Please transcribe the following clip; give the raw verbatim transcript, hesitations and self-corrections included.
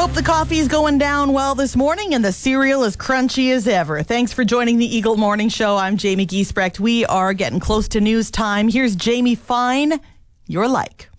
Hope the coffee's going down well this morning and the cereal is crunchy as ever. Thanks for joining the Eagle Morning Show. I'm Jamie Giesbrecht. We are getting close to news time. Here's Jamie Fine. You're like.